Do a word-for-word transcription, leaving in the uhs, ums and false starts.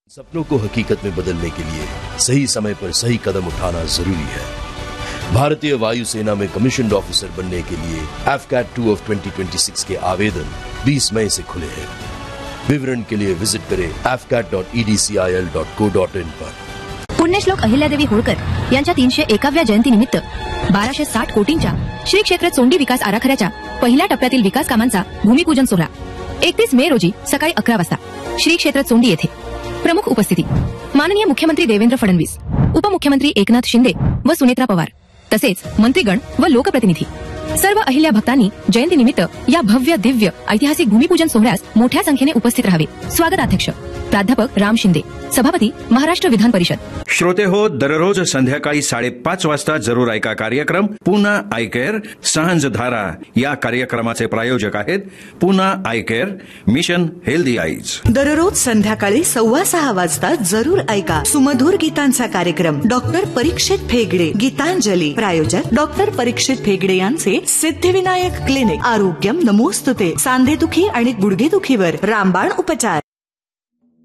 सपनों को हकीकत में बदलने के लिए सही समय पर सही कदम उठाना जरूरी है। भारतीय वायुसेना में कमीशन्ड ऑफिसर बनने के लिए F cat two of twenty twenty six के आवेदन बीस मई से खुले हैं। विवरण के लिए विजिट करें F cat dot E D C I L dot co dot in पर। पुण्यश्लोक अहिल्यादेवी होळकर यांच्या तीनशे एकाव्या जयंतीनिमित्त बाराशे साठ कोटींच्या श्री क्षेत्र चोंडी विकास आराखड्याच्या पहिल्या टप्प्यातील विकास कामांचा भूमिपूजन सोहळा एकतीस मे रोजी सकाळी अकरा वाजता श्री क्षेत्र चोंडी येथे। प्रमुख उपस्थिती माननीय मुख्यमंत्री देवेंद्र फडणवीस, उपमुख्यमंत्री एकनाथ शिंदे व सुनेत्रा पवार तसेच मंत्रीगण व लोकप्रतिनिधी। सर्व अहिल्या भक्तांनी जयंतीनिमित्त या भव्य दिव्य ऐतिहासिक भूमिपूजन सोहळ्यास मोठ्या संख्येने उपस्थित राहावे। स्वागताध्यक्ष प्राध्यापक राम शिंदे, सभापती महाराष्ट्र विधान परिषद। श्रोते हो, दररोज संध्याकाळी साडेपाच वाजता जरूर ऐका कार्यक्रम पूना आय केअर सांझ धारा। या कार्यक्रमाचे प्रायोजक आहेत Poona I care, mission healthy eyes. दररोज संध्याकाळी सव्वा सहा वाजता जरूर ऐका सुमधुर गीतांचा कार्यक्रम डॉक्टर परीक्षित फेगडे गीतांजली। प्रायोजक डॉक्टर परीक्षित फेगडे यांचे सिद्धिविनायक क्लिनिक। आरोग्यम नमोस्तुते। सांधेदुखी आणि गुडघेदुखीवर रामबाण उपचार।